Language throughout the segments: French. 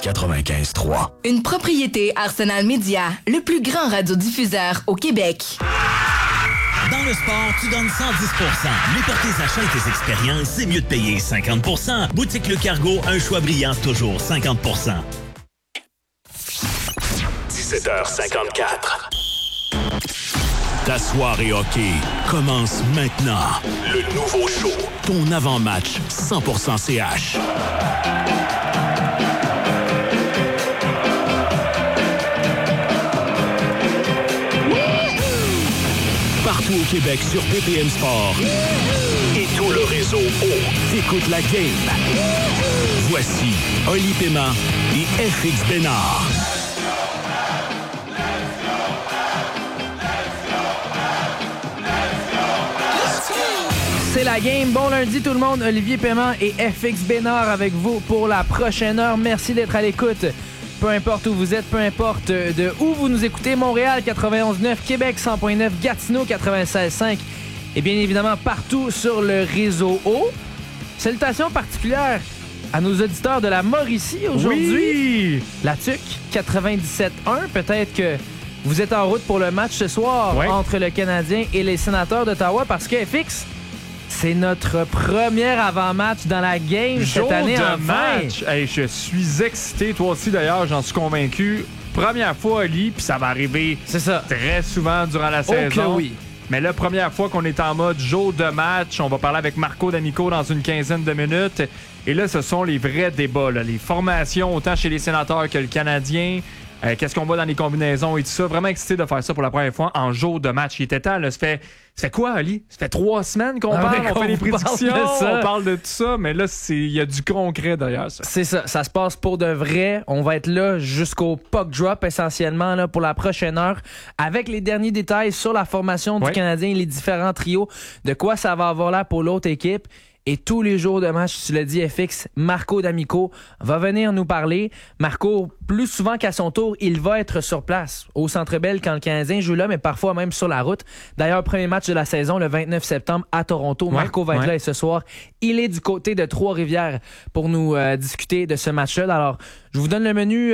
95.3. Une propriété Arsenal Media, le plus grand radiodiffuseur au Québec. Dans le sport, tu donnes 110%. Mais pour tes achats et tes expériences, c'est mieux de payer 50%. Boutique Le Cargo, un choix brillant, toujours 50%. 17h54. Ta soirée hockey commence maintenant. Le nouveau show. Ton avant-match 100% CH. Partout au Québec sur BPM Sport. Et tout le réseau écoute la game. Voici Oli Paiement et FX Bénard. C'est la game. Bon lundi tout le monde. Olivier Paiement et FX Bénard avec vous pour la prochaine heure. Merci d'être à l'écoute. Peu importe où vous êtes, peu importe de où vous nous écoutez. Montréal 91.9, Québec 100.9, Gatineau 96.5 et bien évidemment partout sur le réseau O. Salutations particulières à nos auditeurs de la Mauricie aujourd'hui. Oui! La TUC 97.1. Peut-être que vous êtes en route pour le match ce soir entre le Canadien et les Sénateurs d'Ottawa parce que FX, c'est notre premier avant-match dans la game cette année en match. Hey, je suis excité, toi aussi d'ailleurs, j'en suis convaincu. Première fois, Oli, puis ça va arriver très souvent durant la saison. Oui. Mais là, première fois qu'on est en mode jour de match, on va parler avec Marco D'Amico dans une quinzaine de minutes. Et là, ce sont les vrais débats, là. Les formations, autant chez les Sénateurs que le Canadien. Qu'est-ce qu'on voit dans les combinaisons et tout ça. Vraiment excité de faire ça pour la première fois en jour de match. Il était temps, là. Ça fait quoi, Ali? Ça fait 3 semaines qu'on parle, on fait des prédictions, on parle de tout ça, mais là, il y a du concret derrière ça. C'est ça, ça se passe pour de vrai. On va être là jusqu'au puck drop, essentiellement, là, pour la prochaine heure, avec les derniers détails sur la formation du Canadien, les différents trios, de quoi ça va avoir l'air pour l'autre équipe. Et tous les jours de match, tu l'as dit, FX, Marco D'Amico va venir nous parler. Marco, plus souvent qu'à son tour, il va être sur place au Centre Bell quand le Canadien joue là, mais parfois même sur la route. D'ailleurs, premier match de la saison, le 29 septembre à Toronto. Marco va être là et ce soir, il est du côté de Trois-Rivières pour nous discuter de ce match-là. Alors, je vous donne le menu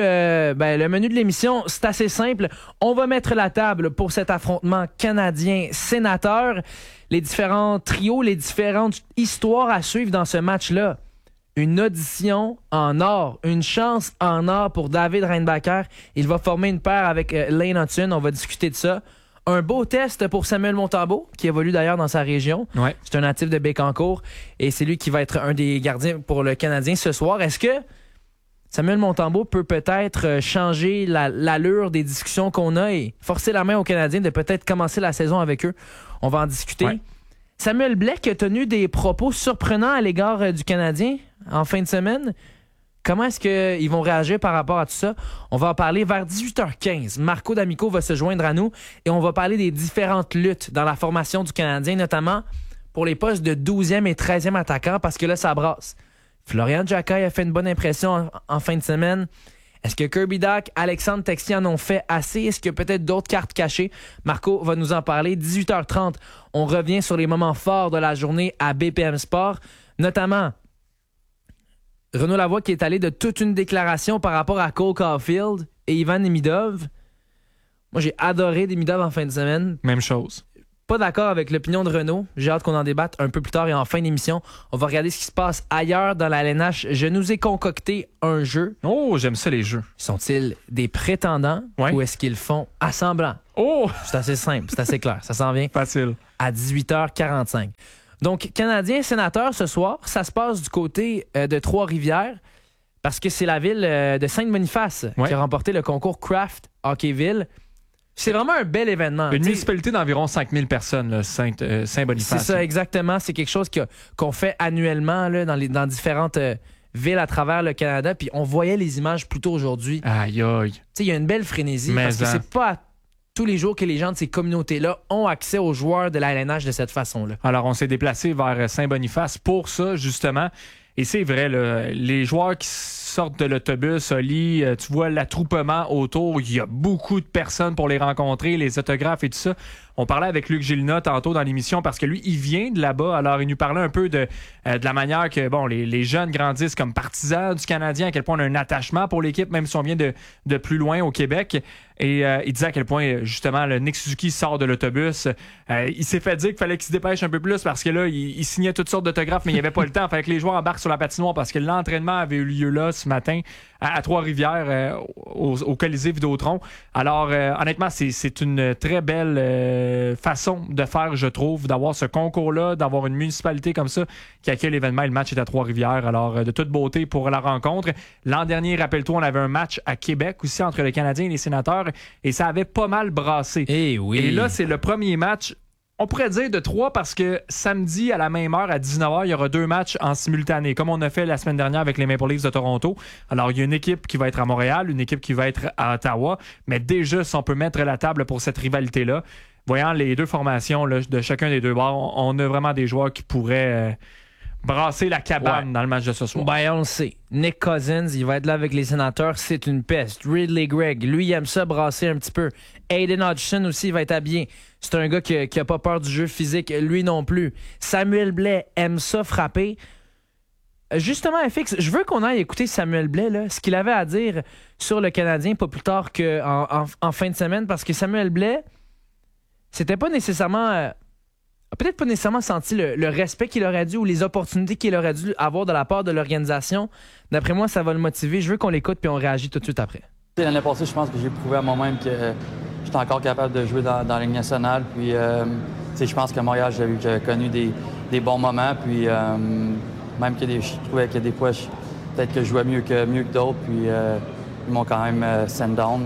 de l'émission. C'est assez simple. On va mettre la table pour cet affrontement canadien-sénateur. Les différents trios, les différentes histoires à suivre dans ce match-là. Une audition en or, une chance en or pour David Reinbacher. Il va former une paire avec Lane Hudson. On va discuter de ça. Un beau test pour Samuel Montembeault, qui évolue d'ailleurs dans sa région. Ouais. C'est un natif de Bécancour et c'est lui qui va être un des gardiens pour le Canadien ce soir. Est-ce que Samuel Montembeault peut peut-être changer l'allure des discussions qu'on a et forcer la main aux Canadiens de peut-être commencer la saison avec eux? On va en discuter. Ouais. Samuel Blais qui a tenu des propos surprenants à l'égard du Canadien en fin de semaine. Comment est-ce qu'ils vont réagir par rapport à tout ça? On va en parler vers 18h15. Marco D'Amico va se joindre à nous et on va parler des différentes luttes dans la formation du Canadien, notamment pour les postes de 12e et 13e attaquants, parce que là, ça brasse. Florian Giaccai a fait une bonne impression en fin de semaine. Est-ce que Kirby Dach, Alexandre Texier en ont fait assez? Est-ce qu'il y a peut-être d'autres cartes cachées? Marco va nous en parler. 18h30, on revient sur les moments forts de la journée à BPM Sport, notamment Renaud Lavoie qui est allé de toute une déclaration par rapport à Cole Caulfield et Ivan Demidov. Moi, j'ai adoré Demidov en fin de semaine. Même chose. Pas d'accord avec l'opinion de Renaud. J'ai hâte qu'on en débatte un peu plus tard et en fin d'émission. On va regarder ce qui se passe ailleurs dans la LNH. Je nous ai concocté un jeu. Oh, j'aime ça, les jeux. Sont-ils des prétendants ou est-ce qu'ils font assemblant? Oh! C'est assez simple, c'est assez clair. Ça s'en vient. Facile. À 18h45. Donc, Canadien sénateur ce soir, ça se passe du côté de Trois-Rivières parce que c'est la ville de Saint-Boniface qui a remporté le concours Craft Hockeyville. C'est vraiment un bel événement. Une municipalité d'environ 5000 personnes, là, Saint-Boniface. C'est ça, exactement. C'est quelque chose qu'on fait annuellement là, dans différentes villes à travers le Canada. Puis on voyait les images plus tôt aujourd'hui. Aïe, aïe. Il y a une belle frénésie parce que c'est pas tous les jours que les gens de ces communautés-là ont accès aux joueurs de la LNH de cette façon-là. Alors, on s'est déplacé vers Saint-Boniface pour ça, justement. Et c'est vrai, là, les joueurs qui sortent de l'autobus, Oli, tu vois l'attroupement autour. Il y a beaucoup de personnes pour les rencontrer, les autographes et tout ça. On parlait avec Luc Gélina tantôt dans l'émission parce que lui, il vient de là-bas. Alors, il nous parlait un peu de la manière que les jeunes grandissent comme partisans du Canadien, à quel point on a un attachement pour l'équipe, même si on vient de plus loin au Québec. Et il disait à quel point, justement, le Nick Suzuki sort de l'autobus. Il s'est fait dire qu'il fallait qu'il se dépêche un peu plus parce que là, il signait toutes sortes d'autographes, mais il n'y avait pas le temps. Il fallait que les joueurs embarquent sur la patinoire parce que l'entraînement avait eu lieu là ce matin à Trois-Rivières, au Colisée Vidéotron. Alors, honnêtement, c'est une très belle façon de faire, je trouve, d'avoir ce concours-là, d'avoir une municipalité comme ça qui accueille l'événement. Et le match est à Trois-Rivières. Alors, de toute beauté pour la rencontre. L'an dernier, rappelle-toi, on avait un match à Québec aussi entre les Canadiens et les Sénateurs et ça avait pas mal brassé. Et là, c'est le premier match. On pourrait dire de 3 parce que samedi, à la même heure, à 19h, il y aura 2 matchs en simultané, comme on a fait la semaine dernière avec les Maple Leafs de Toronto. Alors, il y a une équipe qui va être à Montréal, une équipe qui va être à Ottawa, mais déjà, si on peut mettre la table pour cette rivalité-là, voyant les deux formations là, de chacun des deux bords, on a vraiment des joueurs qui pourraient brasser la cabane dans le match de ce soir. Ben, on le sait. Nick Cousins, il va être là avec les Sénateurs, c'est une peste. Ridley Gregg, lui, il aime ça brasser un petit peu. Aiden Hutchinson aussi, il va être habillé. C'est un gars qui a pas peur du jeu physique, lui non plus. Samuel Blais aime ça frapper. Justement, FX, je veux qu'on aille écouter Samuel Blais, là, ce qu'il avait à dire sur le Canadien, pas plus tard qu'en fin de semaine, parce que Samuel Blais, c'était pas nécessairement... peut-être pas nécessairement senti le respect qu'il aurait dû ou les opportunités qu'il aurait dû avoir de la part de l'organisation. D'après moi, ça va le motiver. Je veux qu'on l'écoute puis on réagit tout de suite après. L'année passée, je pense que j'ai prouvé à moi-même que j'étais encore capable de jouer dans la Ligue nationale. Puis, je pense qu'à Montréal, j'avais connu des bons moments. Puis, même que je trouvais que des fois, peut-être que je jouais mieux que d'autres. Puis, ils m'ont quand même send down.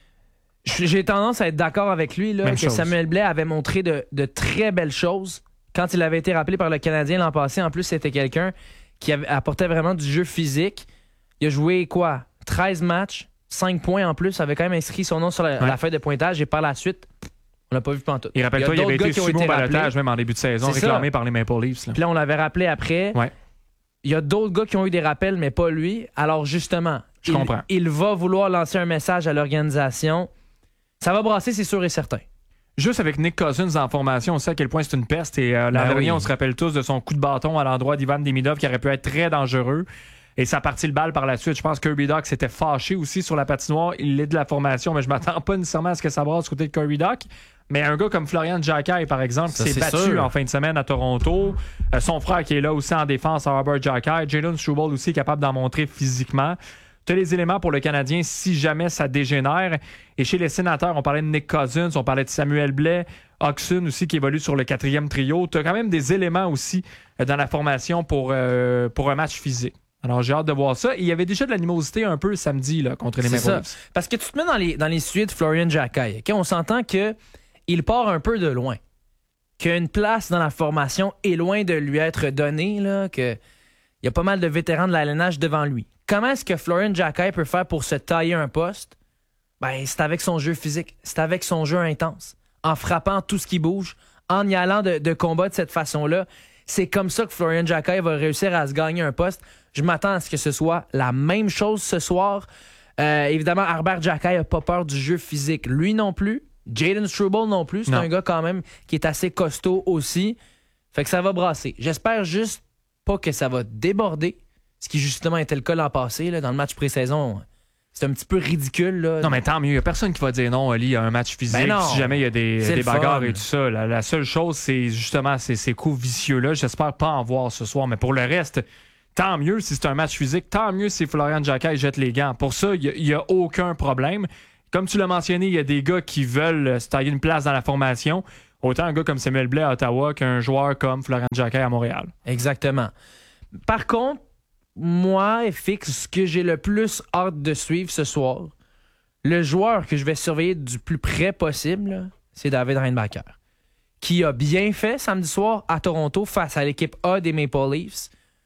J'ai tendance à être d'accord avec lui là, que Samuel Blais avait montré de très belles choses. Quand il avait été rappelé par le Canadien l'an passé, en plus, c'était quelqu'un qui apportait vraiment du jeu physique. Il a joué 13 matchs, 5 points en plus, avait quand même inscrit son nom sur la feuille de pointage et par la suite, on l'a pas vu pantoute. Et rappelle-toi, il avait été sous balotage même en début de saison, réclamé par les Maple Leafs. Puis là, on l'avait rappelé après. Ouais. Il y a d'autres gars qui ont eu des rappels, mais pas lui. Alors justement, il va vouloir lancer un message à l'organisation. Ça va brasser, c'est sûr et certain. Juste avec Nick Cousins en formation, on sait à quel point c'est une peste. Et l'an dernier, on se rappelle tous de son coup de bâton à l'endroit d'Ivan Demidov qui aurait pu être très dangereux. Et ça a parti le bal par la suite. Je pense que Kirby Dach s'était fâché aussi sur la patinoire. Il est de la formation, mais je m'attends pas nécessairement à ce que ça brasse du côté de Kirby Dach. Mais un gars comme Florian Jacquet, par exemple, qui s'est battu en fin de semaine à Toronto. Son frère qui est là aussi en défense, Robert Jacquet. Jalen Struble aussi capable d'en montrer physiquement. Tu as les éléments pour le Canadien si jamais ça dégénère. Et chez les Sénateurs, on parlait de Nick Cousins, on parlait de Samuel Blais, Oxen aussi qui évolue sur le 4e trio. Tu as quand même des éléments aussi dans la formation pour un match physique. Alors j'ai hâte de voir ça. Et il y avait déjà de l'animosité un peu samedi là, contre les Maple Leafs. Parce que tu te mets dans les sujets de Florian Jacquet. Okay? On s'entend qu'il part un peu de loin. Qu'une place dans la formation est loin de lui être donnée. Il y a pas mal de vétérans de la LNH devant lui. Comment est-ce que Florian Jacquet peut faire pour se tailler un poste? Ben, c'est avec son jeu physique. C'est avec son jeu intense. En frappant tout ce qui bouge, en y allant de combat de cette façon-là. C'est comme ça que Florian Jacquet va réussir à se gagner un poste. Je m'attends à ce que ce soit la même chose ce soir. Évidemment, Robert Jacquet n'a pas peur du jeu physique. Lui non plus. Jalen Struble non plus. C'est un gars quand même qui est assez costaud aussi. Fait que ça va brasser. J'espère juste pas que ça va déborder. Ce qui justement était le cas l'an passé, là, dans le match pré-saison. C'est un petit peu ridicule. Là. Non, mais tant mieux. Il n'y a personne qui va dire non, Ali, à un match physique. Si jamais il y a des bagarres et tout ça. La seule chose, c'est justement ces coups vicieux-là. J'espère pas en voir ce soir. Mais pour le reste, tant mieux si c'est un match physique. Tant mieux si Florian Jacquet jette les gants. Pour ça, il n'y a aucun problème. Comme tu l'as mentionné, il y a des gars qui veulent se tailler une place dans la formation. Autant un gars comme Samuel Blais à Ottawa qu'un joueur comme Florian Jacquet à Montréal. Exactement. Par contre, moi, FX, ce que j'ai le plus hâte de suivre ce soir, le joueur que je vais surveiller du plus près possible, c'est David Reinbacher, qui a bien fait samedi soir à Toronto face à l'équipe A des Maple Leafs.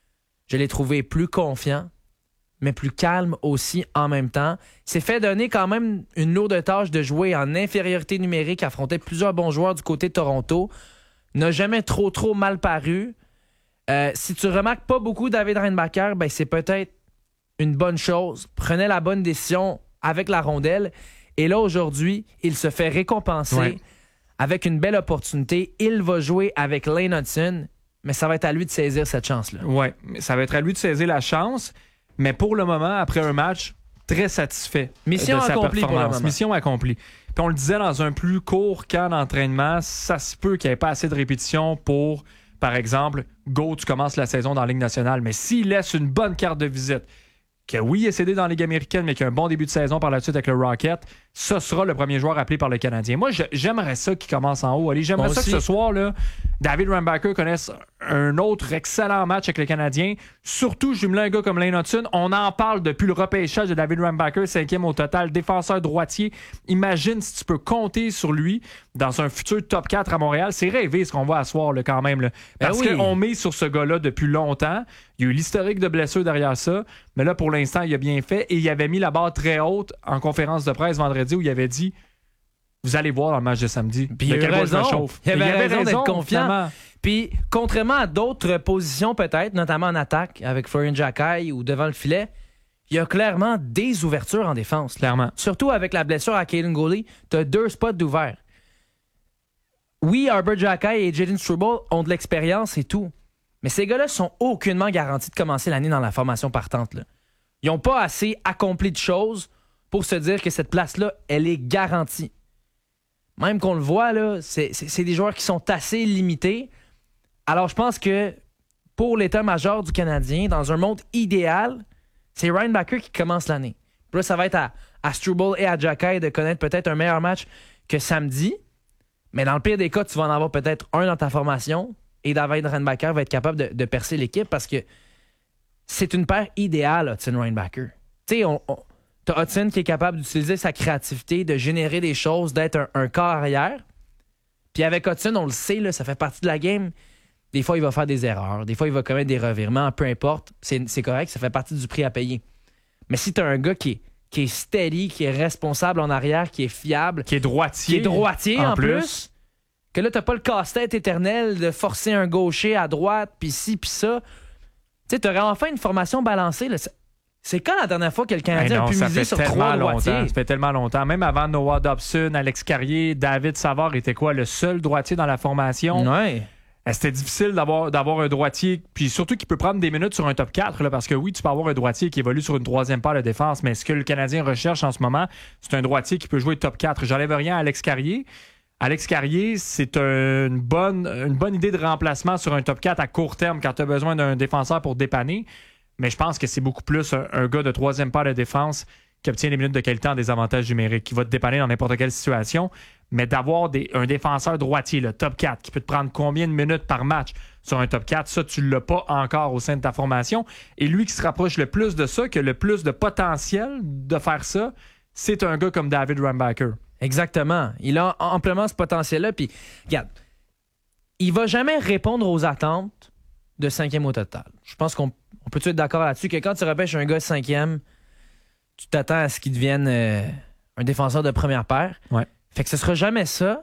Je l'ai trouvé plus confiant, mais plus calme aussi en même temps. Il s'est fait donner quand même une lourde tâche de jouer en infériorité numérique, affronter plusieurs bons joueurs du côté de Toronto. N'a jamais trop mal paru. Si tu remarques pas beaucoup David Reinbacher, ben c'est peut-être une bonne chose, prenait la bonne décision avec la rondelle. Et là, aujourd'hui, il se fait récompenser avec une belle opportunité. Il va jouer avec Lane Hutson, mais ça va être à lui de saisir cette chance-là. Oui, ça va être à lui de saisir la chance. Mais pour le moment, après un match, très satisfait Mission de sa accomplie performance. pour le moment. Mission accomplie. Puis on le disait, dans un plus court camp d'entraînement, ça se peut qu'il n'y ait pas assez de répétitions pour, par exemple, tu commences la saison dans la Ligue nationale. Mais s'il laisse une bonne carte de visite, que oui, il est cédé dans la Ligue américaine, mais qui a un bon début de saison par la suite avec le Rocket, ça sera le premier joueur appelé par le Canadien. Moi, j'aimerais ça qu'il commence en haut. Allez, j'aimerais ça que ce soir, là, David Reinbacher connaisse un autre excellent match avec le Canadien. Surtout, jumelant un gars comme Lane Hutson. On en parle depuis le repêchage de David Reinbacher, 5e au total, défenseur droitier. Imagine si tu peux compter sur lui dans un futur top 4 à Montréal. C'est rêvé ce qu'on voit à soir là, quand même. Là. Parce qu'on met sur ce gars-là depuis longtemps. Il y a eu l'historique de blessures derrière ça. Mais là, pour l'instant, il a bien fait. Et il avait mis la barre très haute en conférence de presse vendredi où il avait dit « Vous allez voir dans le match de samedi. » Puis il avait raison. Il avait raison d'être confiant. Finalement. Puis, contrairement à d'autres positions peut-être, notamment en attaque avec Florian Giaccai ou devant le filet, il y a clairement des ouvertures en défense. Clairement. Surtout avec la blessure à Caden Goulet, tu as 2 spots d'ouvert. Oui, Arbor Giaccai et Jaden Struble ont de l'expérience et tout, mais ces gars-là sont aucunement garantis de commencer l'année dans la formation partante. Là. Ils n'ont pas assez accompli de choses pour se dire que cette place-là, elle est garantie. Même qu'on le voit, là, c'est des joueurs qui sont assez limités. Alors, je pense que pour l'état-major du Canadien, dans un monde idéal, c'est Reinbacher qui commence l'année. Puis là, ça va être à Struble et à Giaccai de connaître peut-être un meilleur match que samedi. Mais dans le pire des cas, tu vas en avoir peut-être un dans ta formation et David Reinbacher va être capable de percer l'équipe parce que c'est une paire idéale, Hutson-Reinbacher. Tu sais, t'as Hutson qui est capable d'utiliser sa créativité, de générer des choses, d'être un corps arrière. Puis avec Hutson, on le sait, là, ça fait partie de la game. Des fois, il va faire des erreurs. Des fois, il va commettre des revirements. Peu importe. C'est correct. Ça fait partie du prix à payer. Mais si tu as un gars qui est steady, qui est responsable en arrière, qui est fiable... Qui est droitier. En plus. Que là, tu n'as pas le casse-tête éternel de forcer un gaucher à droite, puis ci, puis ça. Tu sais, tu aurais enfin une formation balancée. Là. C'est quand la dernière fois que le Canadien a pu miser sur 3 droitiers? Ça fait tellement longtemps. Même avant Noah Dobson, Alex Carrier, David Savard était quoi? Le seul droitier dans la formation. Ouais. C'était difficile d'avoir un droitier, puis surtout qui peut prendre des minutes sur un top 4, là, parce que oui, tu peux avoir un droitier qui évolue sur une 3e paire de défense, mais ce que le Canadien recherche en ce moment, c'est un droitier qui peut jouer top 4. J'enlève rien à Alex Carrier. Alex Carrier, c'est une bonne idée de remplacement sur un top 4 à court terme quand tu as besoin d'un défenseur pour dépanner, mais je pense que c'est beaucoup plus un gars de 3e paire de défense qui obtient des minutes de qualité en désavantage numérique, qui va te dépanner dans n'importe quelle situation. Mais d'avoir un défenseur droitier, le top 4, qui peut te prendre combien de minutes par match sur un top 4, ça, tu ne l'as pas encore au sein de ta formation. Et lui qui se rapproche le plus de ça, qui a le plus de potentiel de faire ça, c'est un gars comme David Reinbacher. Exactement. Il a amplement ce potentiel-là. Puis, regarde, il va jamais répondre aux attentes de 5e au total. Je pense qu'on peut être d'accord là-dessus que quand tu repêches un gars 5e, tu t'attends à ce qu'il devienne un défenseur de première paire. Ouais. Fait que ce sera jamais ça,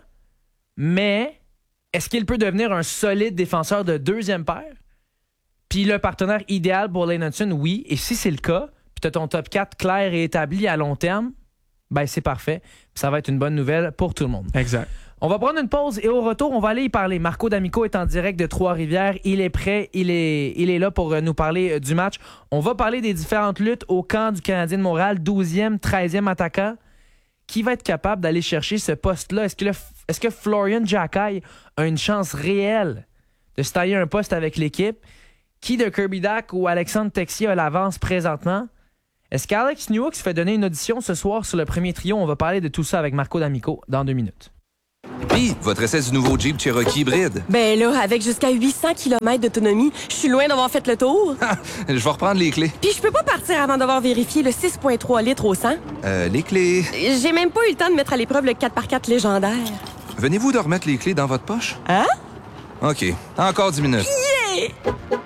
mais est-ce qu'il peut devenir un solide défenseur de 2e paire? Puis le partenaire idéal pour Lane Hutson, oui. Et si c'est le cas, puis tu as ton top 4 clair et établi à long terme, ben c'est parfait. Puis ça va être une bonne nouvelle pour tout le monde. Exact. On va prendre une pause et au retour, on va aller y parler. Marco D'Amico est en direct de Trois-Rivières. Il est prêt. Il est là pour nous parler du match. On va parler des différentes luttes au camp du Canadien de Montréal, 12e, 13e attaquant. Qui va être capable d'aller chercher ce poste-là? Est-ce que Florian Giaccai a une chance réelle de se tailler un poste avec l'équipe? Qui de Kirby Dach ou Alexandre Texier a l'avance présentement? Est-ce qu'Alex Newhook se fait donner une audition ce soir sur le premier trio? On va parler de tout ça avec Marco D'Amico dans 2 minutes. Puis, votre essai du nouveau Jeep Cherokee hybride. Ben là, avec jusqu'à 800 km d'autonomie, je suis loin d'avoir fait le tour. Je vais reprendre les clés. Puis je peux pas partir avant d'avoir vérifié le 6,3 litres au 100. Les clés... J'ai même pas eu le temps de mettre à l'épreuve le 4x4 légendaire. Venez-vous de remettre les clés dans votre poche? Hein? OK. Encore 10 minutes. Yeah!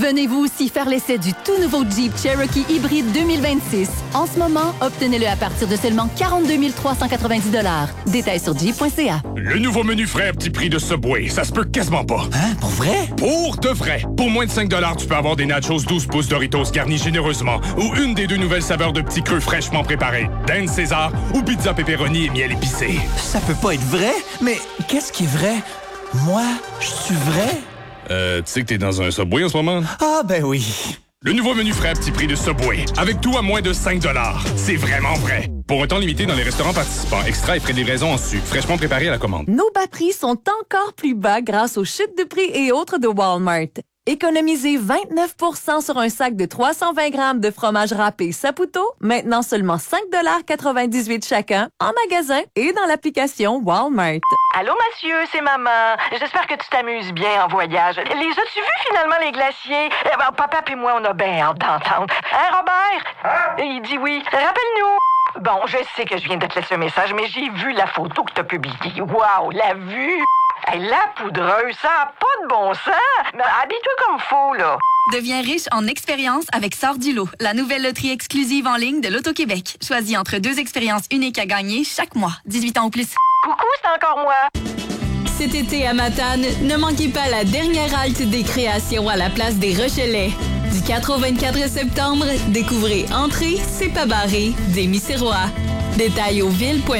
Venez vous aussi faire l'essai du tout nouveau Jeep Cherokee Hybride 2026. En ce moment, obtenez-le à partir de seulement 42 390 $. Détails sur jeep.ca. Le nouveau menu frais à petit prix de Subway, ça se peut quasiment pas. Hein? Pour vrai? Pour de vrai. Pour moins de 5 $, tu peux avoir des nachos 12 pouces Doritos garnis généreusement ou une des 2 nouvelles saveurs de petits queues fraîchement préparées. Dinde César ou pizza pepperoni et miel épicé. Ça peut pas être vrai? Mais qu'est-ce qui est vrai? Moi, je suis vrai? Tu sais que t'es dans un Subway en ce moment? Ah, ben oui. Le nouveau menu frais à petit prix de Subway. Avec tout à moins de 5 $. C'est vraiment vrai. Pour un temps limité dans les restaurants participants, extra et frais de livraison en su, fraîchement préparés à la commande. Nos bas prix sont encore plus bas grâce aux chutes de prix et autres de Walmart. Économisez 29 % sur un sac de 320 grammes de fromage râpé Saputo, maintenant seulement 5,98 $ chacun, en magasin et dans l'application Walmart. Allô, monsieur, c'est maman. J'espère que tu t'amuses bien en voyage. Les as-tu vus finalement, les glaciers? Papa puis moi, on a bien hâte d'entendre. Hein, Robert? Il dit oui. Rappelle-nous. Bon, je sais que je viens de te laisser un message, mais j'ai vu la photo que t'as publiée. Wow, la vue! Hey, la poudreuse, ça n'a pas de bon sens! Mais habille-toi comme faut, là! Deviens riche en expériences avec Sors du lot, la nouvelle loterie exclusive en ligne de l'Auto-Québec. Choisis entre 2 expériences uniques à gagner chaque mois. 18 ans ou plus. Coucou, c'est encore moi! Cet été à Matane, ne manquez pas la dernière halte des créations à la place des Rochelais. Du 4 au 24 septembre, découvrez Entrée, c'est pas barré, des Missérois. Détails au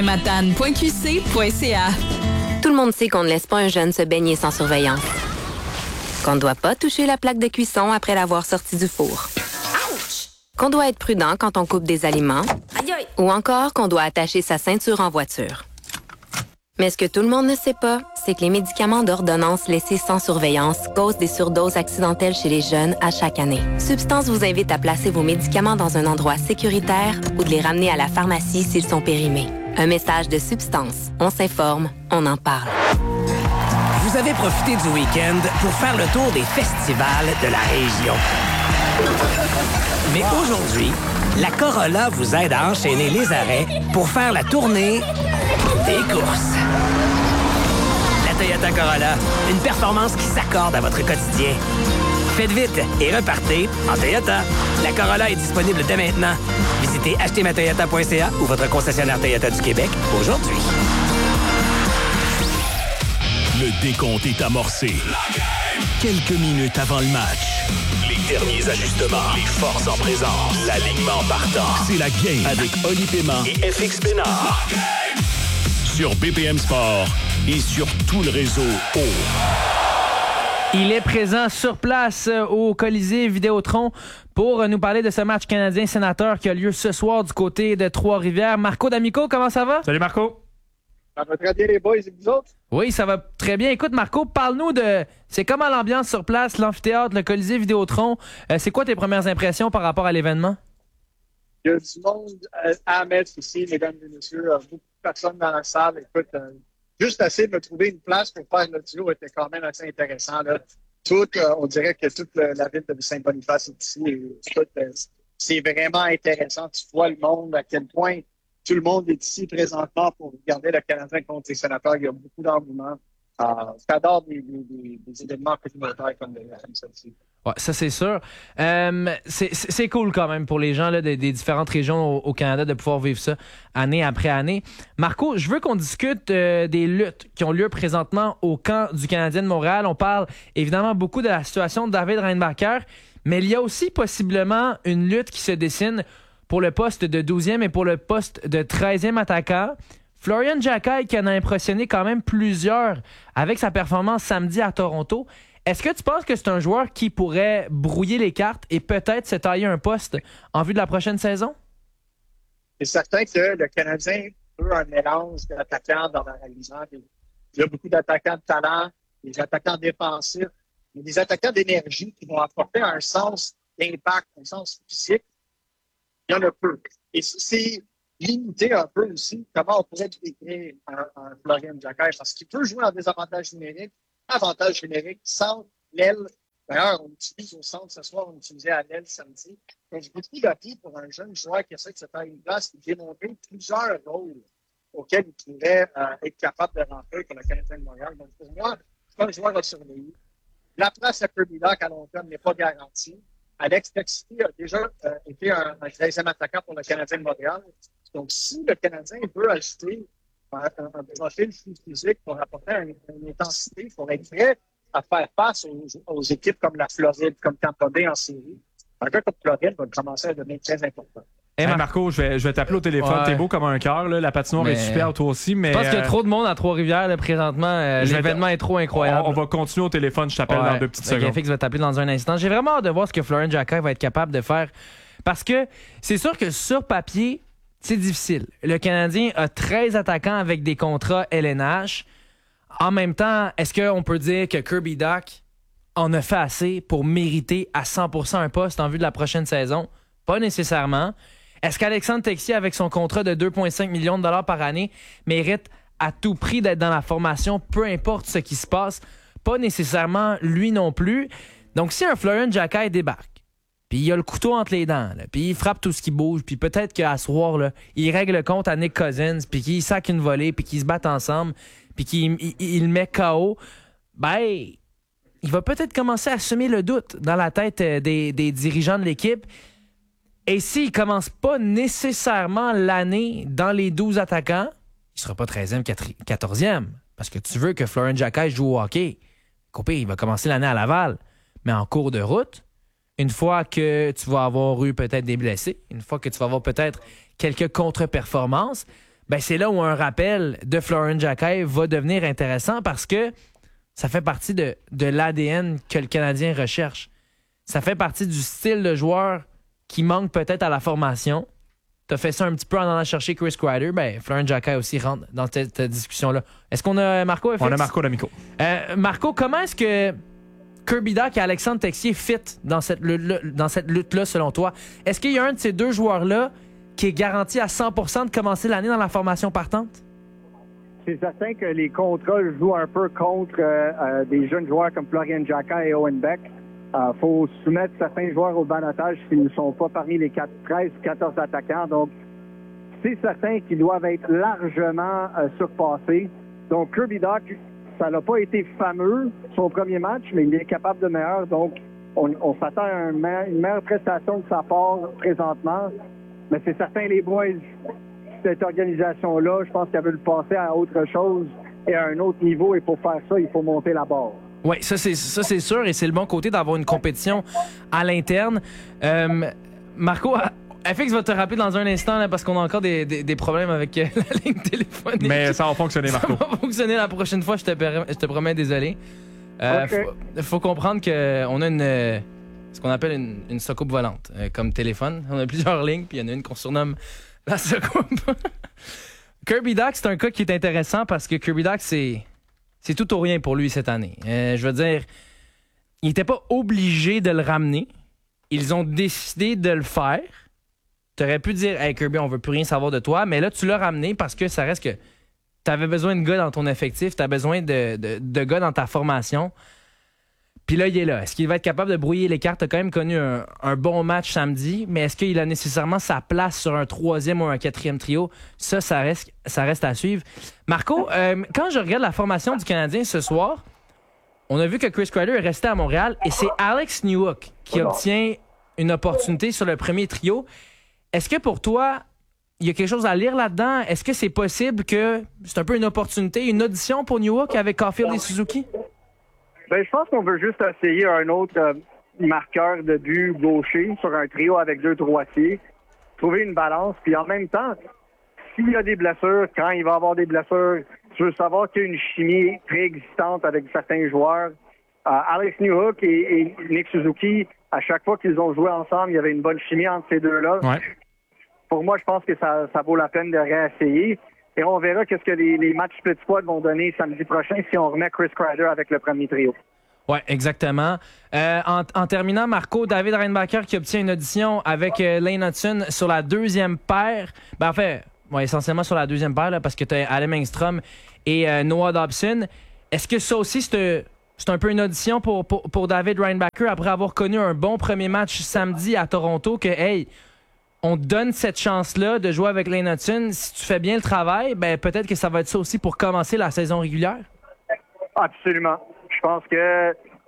ville.matane.qc.ca. Tout le monde sait qu'on ne laisse pas un jeune se baigner sans surveillance. Qu'on ne doit pas toucher la plaque de cuisson après l'avoir sorti du four. Ouch! Qu'on doit être prudent quand on coupe des aliments. Aïe aïe! Ou encore qu'on doit attacher sa ceinture en voiture. Mais ce que tout le monde ne sait pas, c'est que les médicaments d'ordonnance laissés sans surveillance causent des surdoses accidentelles chez les jeunes à chaque année. Substance vous invite à placer vos médicaments dans un endroit sécuritaire ou de les ramener à la pharmacie s'ils sont périmés. Un message de Substance. On s'informe, on en parle. Vous avez profité du week-end pour faire le tour des festivals de la région. Mais aujourd'hui, la Corolla vous aide à enchaîner les arrêts pour faire la tournée des courses. La Toyota Corolla, une performance qui s'accorde à votre quotidien. Faites vite et repartez en Toyota. La Corolla est disponible dès maintenant. Visitez achetermatoyota.ca ou votre concessionnaire Toyota du Québec aujourd'hui. Le décompte est amorcé. Quelques minutes avant le match. Les derniers ajustements. Les forces en présence. L'alignement partant. C'est la game avec Oli Paiement et FX Bénard. Sur BPM Sport et sur tout le réseau O. Il est présent sur place au Colisée Vidéotron pour nous parler de ce match canadien-sénateur qui a lieu ce soir du côté de Trois-Rivières. Marco D'Amico, comment ça va? Salut Marco. Ça va très bien les boys et vous autres? Oui, ça va très bien. Écoute Marco, parle-nous de... C'est comment l'ambiance sur place, l'amphithéâtre, le Colisée Vidéotron. C'est quoi tes premières impressions par rapport à l'événement? Il y a du monde à mettre ici, mesdames et messieurs. Beaucoup de personnes dans la salle. Écoute, juste assez de me trouver une place pour faire le duo était quand même assez intéressant. Là. On dirait que toute la ville de Saint-Boniface est ici. C'est vraiment intéressant. Tu vois le monde, à quel point tout le monde est ici présentement pour regarder le Canadien contre les Sénateurs. Il y a beaucoup d'engouement. J'adore des événements communautaires comme ça aussi. Ouais, ça c'est sûr. C'est cool quand même pour les gens là, des différentes régions au Canada de pouvoir vivre ça année après année. Marco, je veux qu'on discute des luttes qui ont lieu présentement au camp du Canadien de Montréal. On parle évidemment beaucoup de la situation de David Reinbacher, mais il y a aussi possiblement une lutte qui se dessine pour le poste de 12e et pour le poste de 13e attaquant. Florian Jacquet qui en a impressionné quand même plusieurs avec sa performance samedi à Toronto. Est-ce que tu penses que c'est un joueur qui pourrait brouiller les cartes et peut-être se tailler un poste en vue de la prochaine saison? C'est certain que le Canadien veut un mélange d'attaquants dans la réalisation. Il y a beaucoup d'attaquants de talent, des attaquants défensifs, mais des attaquants d'énergie qui vont apporter un sens d'impact, un sens physique. Il y en a peu. Et c'est limité un peu aussi comment on pourrait décrire un Florian Jacquet, parce qu'il peut jouer en désavantage numérique, avantage numérique, centre, l'aile. D'ailleurs, on utilise au centre ce soir, on utilisait à l'aile samedi. Donc, j'ai beaucoup d'appui pour un jeune joueur qui essaie de se faire une place et de démontrer plusieurs rôles auxquels il pourrait être capable de rentrer pour le Canadien de Montréal. Donc, pour moi, c'est un joueur à surveiller. La place à Kirby Dach à long terme n'est pas garantie. Alex Texier a déjà été un 13e attaquant pour le Canadien de Montréal. Donc, si le Canadien veut ajouter un profil physique pour apporter une intensité, il faudrait être prêt à faire face aux équipes comme la Floride, comme Tampa Bay en série. Un gars comme Floride va commencer à devenir très important. Hey Marco, je vais t'appeler au téléphone. Ouais. T'es beau comme un cœur. La patinoire est super, toi aussi. Mais je pense qu'il y a trop de monde à Trois-Rivières là, présentement. L'événement est trop incroyable. On va continuer au téléphone. Je t'appelle dans 2 petites secondes. FX va t'appeler dans un instant. J'ai vraiment hâte de voir ce que Florent Jacquet va être capable de faire. Parce que c'est sûr que sur papier, c'est difficile. Le Canadien a 13 attaquants avec des contrats LNH. En même temps, est-ce qu'on peut dire que Kirby Dach en a fait assez pour mériter à 100% un poste en vue de la prochaine saison? Pas nécessairement. Est-ce qu'Alexandre Texier, avec son contrat de 2,5 millions de dollars par année, mérite à tout prix d'être dans la formation, peu importe ce qui se passe? Pas nécessairement lui non plus. Donc, si un Florent Jacquet débarque, puis il a le couteau entre les dents, là, puis il frappe tout ce qui bouge, puis peut-être qu'à ce soir, là, il règle le compte à Nick Cousins, puis qu'il sac une volée, puis qu'ils se battent ensemble, puis qu'il le met KO, ben, il va peut-être commencer à semer le doute dans la tête des dirigeants de l'équipe. Et s'il ne commence pas nécessairement l'année dans les 12 attaquants, il ne sera pas 13e, 14e. Parce que tu veux que Florent Jacquet joue au hockey. Copé, il va commencer l'année à Laval. Mais en cours de route, une fois que tu vas avoir eu peut-être des blessés, une fois que tu vas avoir peut-être quelques contre-performances, ben c'est là où un rappel de Florent Jacquet va devenir intéressant parce que ça fait partie de l'ADN que le Canadien recherche. Ça fait partie du style de joueur qui manque peut-être à la formation. Tu as fait ça un petit peu en allant chercher Chris Kreider. Ben, Florent Jacquet aussi rentre dans cette discussion-là. Est-ce qu'on a Marco? FX? On a Marco d'Amico. Marco, comment est-ce que Kirby Dach et Alexandre Texier fit dans cette lutte-là, selon toi? Est-ce qu'il y a un de ces deux joueurs-là qui est garanti à 100% de commencer l'année dans la formation partante? C'est certain que les contrats jouent un peu contre des jeunes joueurs comme Florent Jacquet et Owen Beck. Faut soumettre certains joueurs au balotage s'ils ne sont pas parmi les 13 ou 14 attaquants. Donc, c'est certain qu'ils doivent être largement surpassés. Donc, Kirby Dach, ça n'a pas été fameux, son premier match, mais il est capable de meilleur. Donc, on s'attend à une meilleure prestation de sa part présentement. Mais c'est certain, les boys, cette organisation-là, je pense qu'elle veut le passer à autre chose et à un autre niveau. Et pour faire ça, il faut monter la barre. Oui, ça c'est sûr, et c'est le bon côté d'avoir une compétition à l'interne. Marco, FX va te rappeler dans un instant là, parce qu'on a encore des problèmes avec la ligne téléphonique. Mais ça va fonctionner, Marco. Ça va fonctionner la prochaine fois, je te promets, désolé. Okay. Faut comprendre qu'on a ce qu'on appelle une soucoupe volante comme téléphone. On a plusieurs lignes, puis il y en a une qu'on surnomme la soucoupe. Kirby Dach, c'est un cas qui est intéressant parce que Kirby Dach, c'est tout ou rien pour lui cette année. Je veux dire, il n'était pas obligé de le ramener. Ils ont décidé de le faire. Tu aurais pu dire « Hey Kirby, on veut plus rien savoir de toi », mais là, tu l'as ramené parce que ça reste que tu avais besoin de gars dans ton effectif, tu as besoin de gars dans ta formation. Puis là, il est là. Est-ce qu'il va être capable de brouiller les cartes? Tu as quand même connu un bon match samedi, mais est-ce qu'il a nécessairement sa place sur un 3e ou un 4e trio? Ça reste à suivre. Marco, quand je regarde la formation du Canadien ce soir, on a vu que Chris Kreider est resté à Montréal et c'est Alex Newhook qui obtient une opportunité sur le premier trio. Est-ce que pour toi, il y a quelque chose à lire là-dedans? Est-ce que c'est possible que c'est un peu une opportunité, une audition pour Newhook avec Caulfield et Suzuki? Ben, je pense qu'on veut juste essayer un autre marqueur de but gaucher sur un trio avec 2 droitiers, trouver une balance, puis en même temps, s'il y a des blessures, quand il va y avoir des blessures, tu veux savoir qu'il y a une chimie préexistante avec certains joueurs. Alex Newhook et Nick Suzuki, à chaque fois qu'ils ont joué ensemble, il y avait une bonne chimie entre ces deux-là. Ouais. Pour moi, je pense que ça vaut la peine de réessayer. Et on verra qu'est-ce que les matchs split squad vont donner samedi prochain si on remet Chris Kreider avec le premier trio. Oui, exactement. En terminant, Marco, David Reinbacher qui obtient une audition avec Lane Hutson sur la 2e paire. Ben, en fait, essentiellement sur la 2e paire, là, parce que tu as Adam Engstrom et Noah Dobson. Est-ce que ça aussi, c'est un peu une audition pour David Reinbacher après avoir connu un bon premier match samedi à Toronto que, hey, on te donne cette chance-là de jouer avec Lane Hutson. Si tu fais bien le travail, ben peut-être que ça va être ça aussi pour commencer la saison régulière? Absolument. Je pense que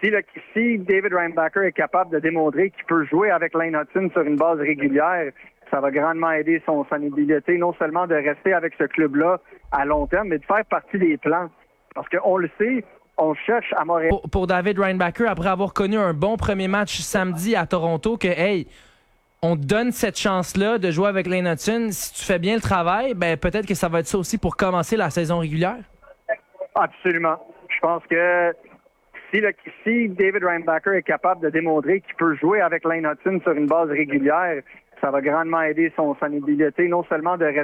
Si David Reinbacher est capable de démontrer qu'il peut jouer avec Lane Hutson sur une base régulière, ça va grandement aider son habilité non seulement de rester avec ce club-là à long terme, mais de faire partie des plans. Parce qu'on le sait, on cherche à Montréal. Pour David Reinbacher, après avoir connu un bon premier match samedi à Toronto, que hey, on te donne cette chance-là de jouer avec Lane Hutson. Si tu fais bien le travail, ben peut-être que ça va être ça aussi pour commencer la saison régulière. Absolument. Je pense que si David Reinbacher est capable de démontrer qu'il peut jouer avec Lane Hutson sur une base régulière, ça va grandement aider son habilité non seulement de rester